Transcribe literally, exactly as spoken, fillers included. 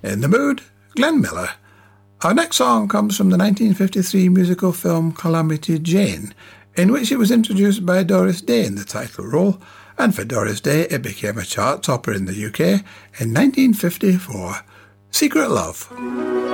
In the Mood, Glenn Miller. Our next song comes from the nineteen fifty-three musical film Calamity Jane, in which it was introduced by Doris Day in the title role, and for Doris Day it became a chart topper in the U K in nineteen fifty-four. Secret Love.